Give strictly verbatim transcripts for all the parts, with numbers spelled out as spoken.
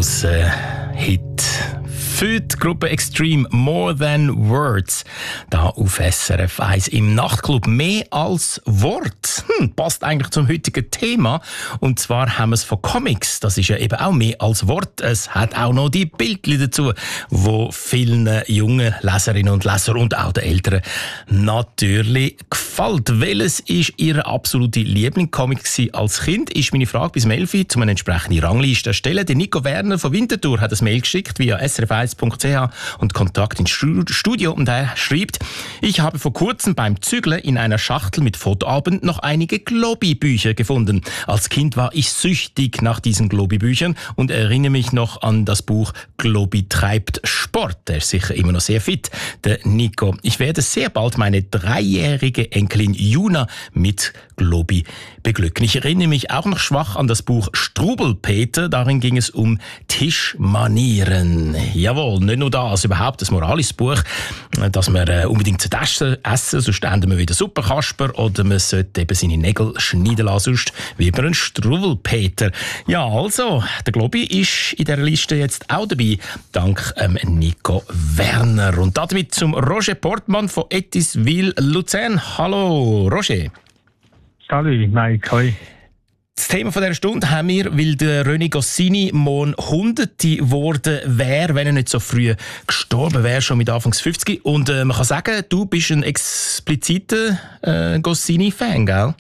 grossen Hit für die Gruppe Extreme, More Than Words, da auf S R F eins im Nachtclub. Mehr als Wort. Hm, passt eigentlich zum heutigen Thema. Und zwar haben wir es von Comics. Das ist ja eben auch mehr als Wort. Es hat auch noch die Bildchen dazu, wo vielen jungen Leserinnen und Leser und auch den Eltern natürlich gefällt. Welches ist Ihr absolute Lieblingscomic als Kind? Ist meine Frage bis Melfi zu einer entsprechenden Rangliste erstellen. Der Nico Werner von Winterthur hat ein Mail geschickt via s r f eins punkt c h und Kontakt ins Studio, und er schreibt: Ich habe vor kurzem beim Zügeln in einer Schachtel mit Fotoalben noch einige Globi-Bücher gefunden. Als Kind war ich süchtig nach diesen Globi-Büchern und erinnere mich noch an das Buch Globi treibt Sport. Der ist sicher immer noch sehr fit, der Nico. Ich werde sehr bald meine dreijährige Enkelin Juna mit Globi beglücken. Ich erinnere mich auch noch schwach an das Buch Strubelpeter. Darin ging es um Tischmanieren. Jawohl, nicht nur das, überhaupt ein moralisches Buch, dass man äh, unbedingt zu essen, essen, sonst enden wir wieder Superkasper, oder man sollte eben seine Nägel schneiden lassen, sonst wie bei einem Strubelpeter. Ja, also, der Globi ist in dieser Liste jetzt auch dabei, dank ähm, Nico Werner. Und damit zum Roger Portmann von Etiswil Luzern. Hallo, Roger. Hallo, Mike, hoi. Das Thema von dieser Stunde haben wir, weil der René Goscinny morgen Hunderte geworden wäre, wenn er nicht so früh gestorben wäre, schon mit Anfangs fünfzig. Und äh, man kann sagen, du bist ein expliziter äh, Goscinny-Fan, gell?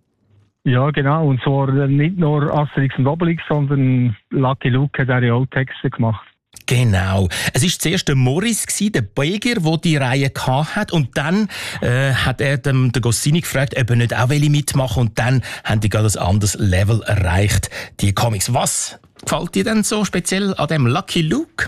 Ja, genau. Und zwar nicht nur Asterix und Obelix, sondern Lucky Luke hat auch auch Texte gemacht. Genau. Es war zuerst der Morris, der Beger, der die Reihe hatte. Und dann äh, hat er dem, den Goscinny gefragt, ob er nicht auch mitmachen will. Und dann haben die gerade ein anderes Level erreicht, die Comics. Was gefällt dir denn so speziell an dem Lucky Luke?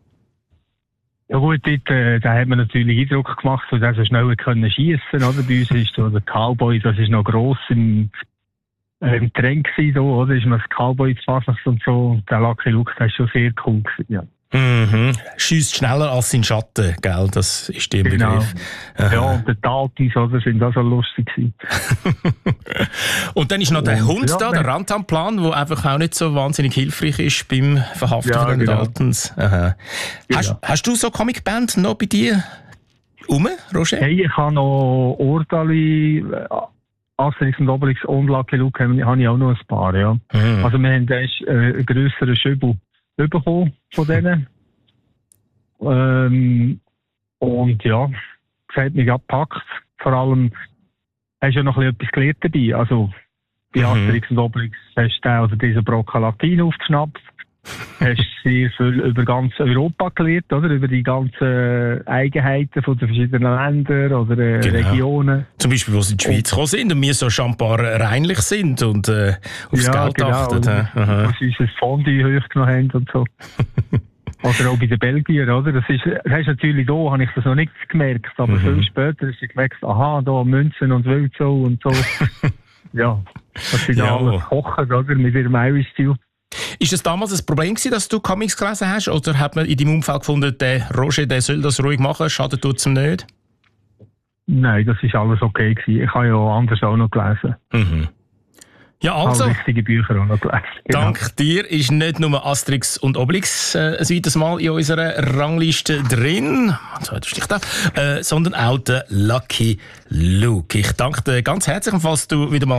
Ja gut, dort, äh, da hat man natürlich Eindruck gemacht, dass er so schnell können schiessen, oder? Bei uns ist so der Cowboy, das ist noch gross im, äh, im Trend gewesen, so, oder? Ist man das Cowboy zu fassen und so. Der Lucky Luke, das ist schon sehr cool gewesen, ja. Mhm. Schießt schneller als sein Schatten, gell? Das ist der genau. Begriff. Aha. Ja, und der Taltis, oder, sind auch so lustig gewesen. Und dann ist noch der und, Hund ja, da, der Rantanplan, der einfach auch nicht so wahnsinnig hilfreich ist beim Verhaften ja, von den genau. Daltons. Aha. Genau. Hast, hast du so Comicband noch bei dir rum, Roger? Hey, ich habe noch Ordali, Asterix und Obelix und Lucky Luke, habe ich auch noch ein paar, ja. Mhm. Also wir haben erst äh, einen grösseren Schübel bekommen von denen. ähm, und ja, das hat mich abgepackt. Vor allem hast du ja noch ein bisschen etwas gelernt dabei. Also bei mhm. Asterix und Obelix hast du also diesen Brocken Latin aufgeschnappt. Hast sehr viel über ganz Europa gelernt, oder? Über die ganzen Eigenheiten von den verschiedenen Ländern oder äh, genau. Regionen. Zum Beispiel, wo sie in die Schweiz gekommen sind und wir so schambar reinlich sind und äh, aufs ja, Geld genau, achten. Wo sie unser Fondue hochgenommen haben und so. Oder auch bei den Belgiern, oder? Das ist, das hast natürlich da, habe ich das noch nicht gemerkt, aber mhm. viel später hast du gemerkt, aha, da Münzen und Wildso und so. Ja, dass sie da ja. alles kochen, oder? Mit ihrem Irish-Stil. Ist es damals ein Problem gewesen, dass du Comics gelesen hast? Oder hat man in deinem Umfeld gefunden, der Roger, der soll das ruhig machen, schadet tut's ihm nicht? Nein, das ist alles okay gewesen. Ich habe ja anders auch noch gelesen. Mhm. Ja, also. Alle richtige Bücher auch noch gelesen. Genau. Dank dir ist nicht nur Asterix und Obelix äh, ein weiteres Mal in unserer Rangliste drin, da, äh, sondern auch der Lucky Luke. Ich danke dir ganz herzlich, falls du wieder mal